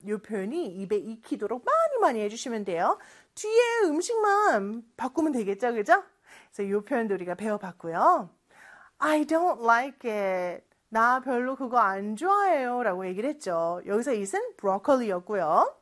이 표현이 입에 익히도록 많이 해주시면 돼요. 뒤에 음식만 바꾸면 되겠죠, 그죠? 그래서 이 표현도 우리가 배워봤고요. I don't like it. 나 별로 그거 안 좋아해요 라고 얘기를 했죠. 여기서 it은 브로콜리였고요.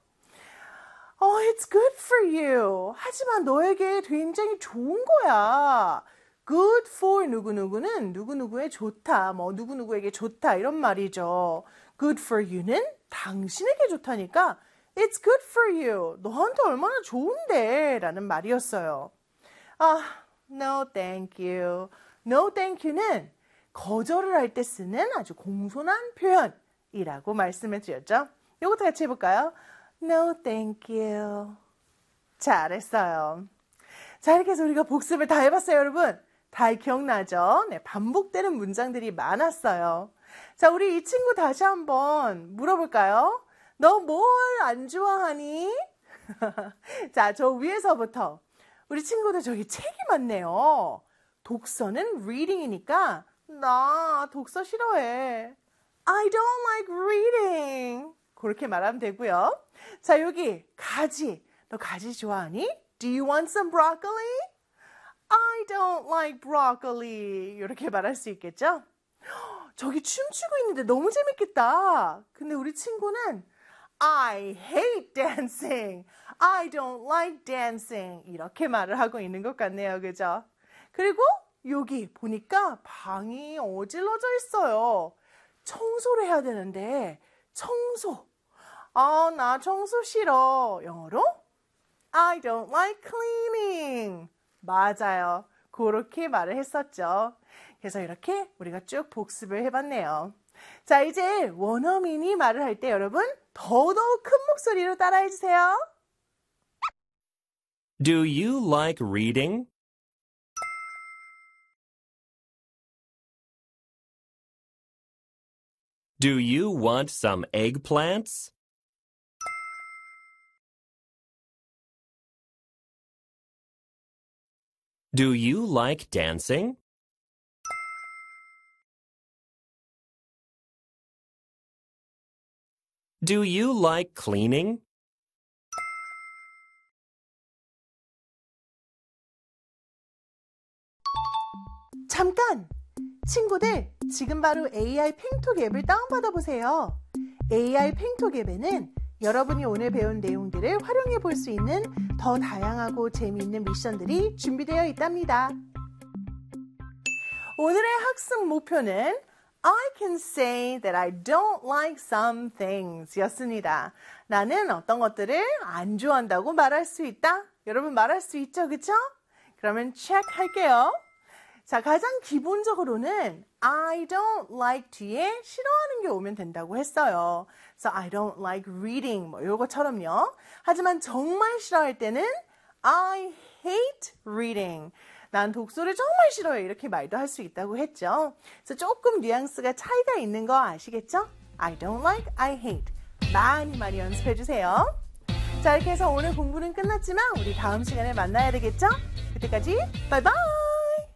It's good for you. 하지만 너에게 굉장히 좋은 거야. Good for 누구누구는 누구누구에 좋다, 뭐 누구누구에게 좋다 이런 말이죠. Good for you는 당신에게 좋다니까 It's good for you. 너한테 얼마나 좋은데 라는 말이었어요. No thank you. No thank you는 거절을 할 때 쓰는 아주 공손한 표현이라고 말씀해 주셨죠. 이것도 같이 해볼까요? No thank you. 잘했어요. 자, 이렇게 해서 우리가 복습을 다 해봤어요, 여러분. 다 기억나죠? 네, 반복되는 문장들이 많았어요. 자, 우리 이 친구 다시 한번 물어볼까요? 너 뭘 안 좋아하니? 자, 저 위에서부터 우리 친구들 저기 책이 많네요. 독서는 reading이니까 나 독서 싫어해. I don't like reading. 그렇게 말하면 되고요. 자, 여기 가지. 너 가지 좋아하니? Do you want some broccoli? I don't like broccoli. 이렇게 말할 수 있겠죠? 저기 춤추고 있는데 너무 재밌겠다. 근데 우리 친구는 I hate dancing. I don't like dancing. 이렇게 말을 하고 있는 것 같네요. 그죠? 그리고 여기 보니까 방이 어질러져 있어요. 청소를 해야 되는데 청소. 나 청소 싫어. 영어로 I don't like cleaning. 맞아요. 그렇게 말을 했었죠. 그래서 이렇게 우리가 쭉 복습을 해봤네요. 자, 이제 원어민이 말을 할 때 여러분 더더욱 큰 목소리로 따라해 주세요. Do you like reading? Do you want some eggplants? Do you like dancing? Do you like cleaning? 잠깐! 친구들, 지금 바로 AI 팽톡 앱을 다운받아 보세요. AI 팽톡 앱에는 여러분이 오늘 배운 내용들을 활용해 볼 수 있는 더 다양하고 재미있는 미션들이 준비되어 있답니다. 오늘의 학습 목표는 I can say that I don't like some things 였습니다. 나는 어떤 것들을 안 좋아한다고 말할 수 있다. 여러분 말할 수 있죠, 그쵸? 그러면 체크 할게요. 자, 가장 기본적으로는 I don't like 뒤에 싫어하는 게 오면 된다고 했어요. 그래서 I don't like reading 뭐 요거처럼요. 하지만 정말 싫어할 때는 I hate reading. 난 독서를 정말 싫어해. 이렇게 말도 할 수 있다고 했죠. 그래서 조금 뉘앙스가 차이가 있는 거 아시겠죠? I don't like, I hate. 많이 연습해 주세요. 자, 이렇게 해서 오늘 공부는 끝났지만 우리 다음 시간에 만나야 되겠죠? 그때까지 바이바이!